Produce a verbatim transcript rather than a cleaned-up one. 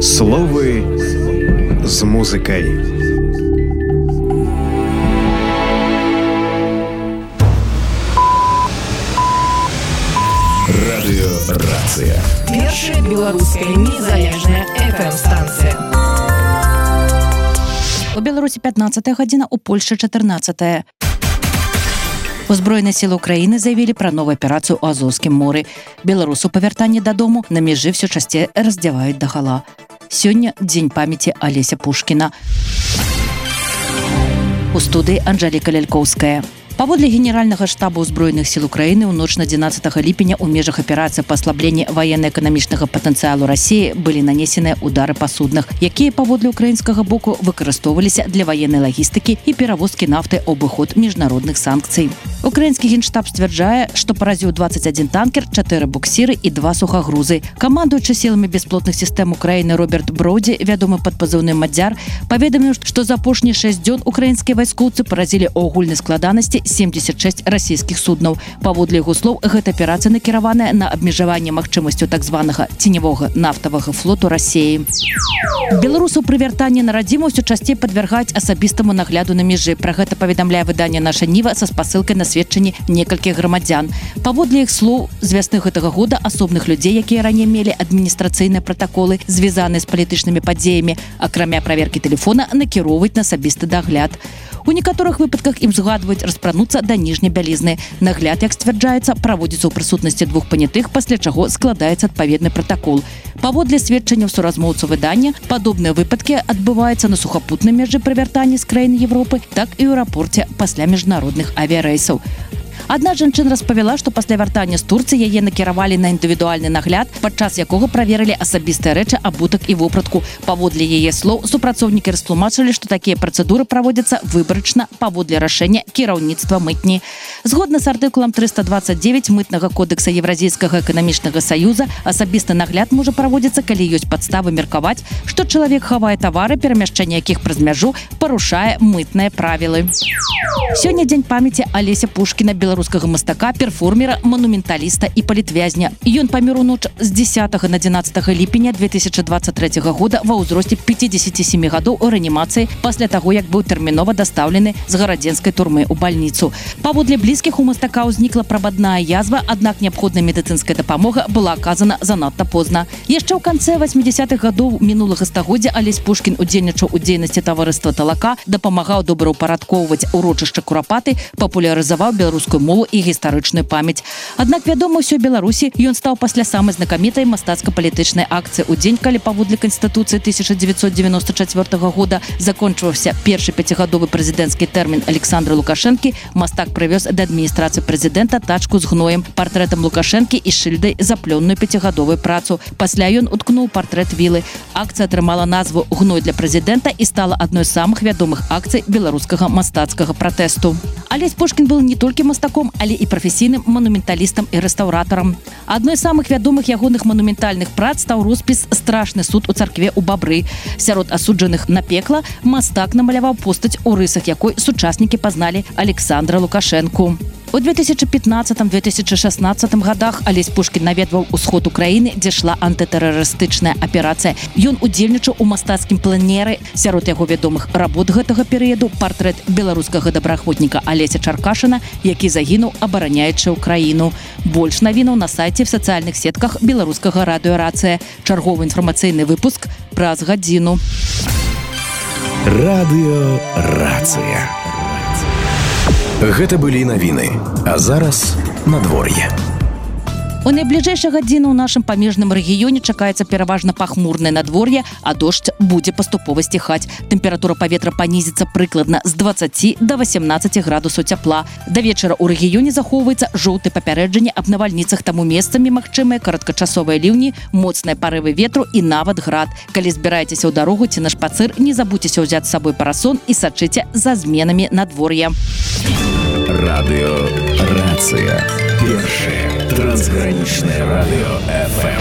Словы з музыкай. Радыёрацыя. Першая беларуская незалежная эф эм-станцыя. У Беларусі пятнадцатая гадзіна, у Польшчы чатырнаццатая. Узброеныя сілы Украіны заявілі пра новую аперацыю ў Азоўскім моры. Беларусу па вяртанні дадому на мяжы ўсё часцей раздзяваюць дагала. Сёння дзень памяці Алеся Пушкіна. У студыі Анжэліка Лялькоўская. Паводле генеральнага штаба ўзброеных сіл Украіны ў ноч на адзінаццатага ліпеня ў межах аперацыі па аслабленні ваенна-эканамічнага патэнцыялу Расіі былі нанесеныя ўдары па суднах, якія паводле украінскага боку выкарыстоўваліся для ваеннай лагістыкі і перавозкі нафты ў абыход міжнародных санкцый. Украінскі генштаб сцвярджае, што паразіў дваццаць адзін танкер, чатыры буксіры і два сухагрузы. Камандуючы сіламі бясплотных сістэм Украіны Роберт Броўдзі, вядомы пад пазыўным «Мадзяр», паведаміў, што за апошнія шэсць дзён украінскія вайскоўцы паразілі ў агульнай складанасці семьдесят шесть расійскіх суднаў. Паводле яго слоў, гэта аперацыя накіраваная на абмежаванне магчымасцю так званага ценявога нафтавага флоту Расіі. Беларусаў пры вяртанні на радзіму ўсё часцей падвяргаюць асабістаму нагляду на мяжы. Пра гэта паведамляе выданне «Наша Ніва» са спасылкай на сведчанні некалькіх грамадзян. Паводле іх слоў, з вясны гэтага года асобных людзей, якія раней мелі адміністрацыйныя пратаколы, звязаныя з палітычнымі падзеямі, акрамя праверкі тэлефона, накіроўваюць на асабісты дагляд. У некаторых выпадках ім згадваюць распрануцца да ніжняй бялізны. Нагляд, як сцвярджаецца, праводзіцца ў прысутнасці двух панятых, пасля чаго складаецца адпаведны пратакол. Паводле сведчанняў суразмоўцаў выдання, падобныя выпадкі адбываюцца на сухапутнай мяжы пры вяртанні з краін Европы, так і ў аэрапорце пасля міжнародных авіярэйсаў. Адна жанчына распавяла, што пасля вяртання з Турцыі яе накіравалі на індывідуальны нагляд, падчас якога праверылі асабістыя рэчы, абутак і вопратку. Паводле яе слоў, супрацоўнікі растлумачылі, што такія працэдуры праводзяцца выбарачна паводле рашэння кіраўніцтва мытні. Згодна з артыкулам трыста дваццаць дзевяць мытнага кодекса Еўразійскага эканамічнага саюза, асабісты нагляд можа праводзіцца, калі ёсць падставы меркаваць, што чалавек хавае тавары, перамяшчэнне якіх праз мяжу парушае мытныя правілы. Сёння дзень памяці Алеся Пушкіна, беларускага мастака, перформера, манументаліста і палітвязня. Ён памёр у ноч з дзесятага на адзінаццатага ліпеня две тысячы дваццаць трэцяга года ва ўзросце пяцідзесяці сямі гадоў у рэанімацыі пасля таго, як быў тэрмінова дастаўлены з гарадзенскай турмы ў бальніцу. Паводле блізкіх, у мастака ўзнікла прабадная язва, аднак неабходная медыцынская дапамога была аказана занадта позна. Яшчэ ў канцы васьмідзесятых гадоў мінулага стагоддзя Алесь Пушкін удзельнічаў у дзейнасці таварыства «Талака», дапамагаў добраўпарадкоўваць урочышча Курапаты, папулярызаваў беларускую мову і гістарычную памяць. Аднак вядома ўсёй Беларусі ён стаў пасля самай знакамітай мастацка-палітычнай акцыі ў дзень, калі паводле Канстытуцыі тысяча дзевяцьсот дзевяноста чацвёртага года закончваўся першы пяцігадовы прэзідэнцкі тэрмін Александра Лукашэнкі, мастак прывёз да адміністрацыі прэзідэнта тачку з гноем, партрэтам Лукашэнкі і шыльдай за плённую пяцігадовую працу. Пасля ён уткнуў партрэт вілы. Акцыя атрымала назву «Гной для прэзідэнта» і стала адной з самых вядомых акцый беларускага мастацкага пратэсту. Алесь Пушкін быў не толькі мастаком, але і прафесійным манументалістам і рэстаўратарам. Адной з самых вядомых ягоных манументальных прац стаў роспіс «Страшны суд у царкве ў Бабры». Сярод асуджаных на пекла мастак намаляваў постаць, у рысах якой сучаснікі пазналі Александра Лукашэнку. У две тысячы пятнадцатым - две тысячы шаснаццатым гадах Алесь Пушкін наведваў усход Украіны, дзе шла антытэрарыстычная аперацыя. Ён удзельнічаў у мастацкім пленэры. Сярод яго вядомых работ гэтага перыяду партрэт беларускага добраахвотніка Алеся Чаркашына, які загінуў, абараняючы Украіну. Больш навінаў на сайце в сацыяльных сетках беларускага радыёрацыя. Чарговы інфармацыйны выпуск праз гадзіну. Радыёрацыя. Гэта былі навіны, а зараз надвор'е. У найбліжэйшыя гадзіны ў нашым памежным рэгіёне чакаецца пераважна пахмурнае надвор'е, а дождж будзе паступова сціхаць. Тэмпература паветра панізіцца прыкладна з дваццаці да васямнаццаці градусаў цяпла. Да вечара ў рэгіёне захоўваецца жоўты папярэджанне аб навальніцах, таму месцамі магчымыя кароткачасовыя ліўні, моцныя парывы ветру і нават град. Калі збіраецеся ў дарогу ці на шпацыр, не забудзьцеся ўзяць з сабой парасон і сачыце за зменамі надвор'я. Радыёрацыя. Першае трансгранічнае радыё эф эм.